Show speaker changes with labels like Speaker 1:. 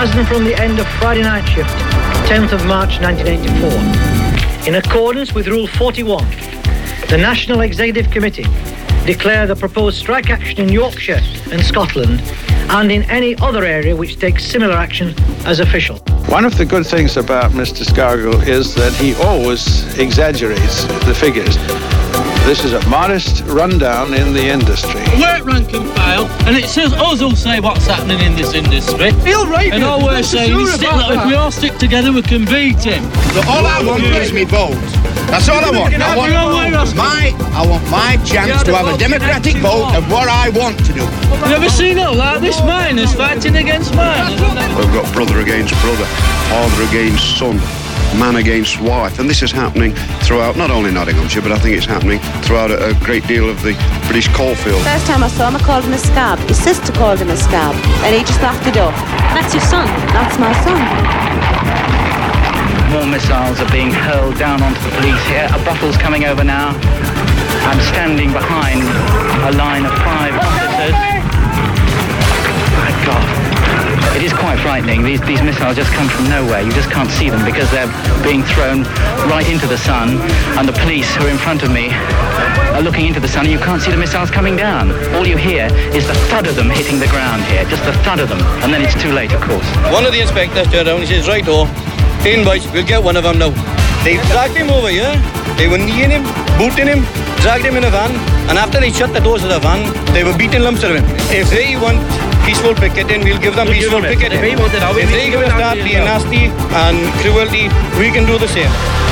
Speaker 1: as and from the end of Friday night shift, 10th of March 1984. In accordance with Rule 41, the National Executive Committee declare the proposed strike action in Yorkshire and Scotland and in any other area which takes similar action as official.
Speaker 2: One of the good things about Mr. Scargill is that he always exaggerates the figures. This is a modest rundown in the industry.
Speaker 3: Work rank and file, and it says us will say what's happening in this industry.
Speaker 4: He'll rape
Speaker 3: and all we're saying is if we all stick together, we can beat him.
Speaker 5: So all I want is me vote. That's all I want. I want my chance to have a democratic vote of what I want to do.
Speaker 3: You ever seen it like this? Miners fighting against miners.
Speaker 6: We've got brother against brother, father against son, man against wife, and this is happening throughout not only Nottinghamshire, but I think it's happening throughout a great deal of the British coalfield.
Speaker 7: First time I saw him, I called him a scab. His sister called him a scab, and he just laughed it off. That's your son? That's my son.
Speaker 8: More missiles are being hurled down onto the police here. A battle's coming over now. I'm standing behind a line of 5 officers. My God. It is quite frightening. These missiles just come from nowhere. You just can't see them because they're being thrown right into the sun, and the police who are in front of me are looking into the sun, and you can't see the missiles coming down. All you hear is the thud of them hitting the ground here, just the thud of them, and then it's too late, of course.
Speaker 9: One of the inspectors turned around and says, right, in boys, we'll get one of them now. They dragged him over here, they were kneeing him, booting him, dragged him in a van, and after they shut the doors of the van, they were beating lumps of him. If they want peaceful picketing, we'll give them peaceful picketing. If they start being nasty and cruelty, we can do the same.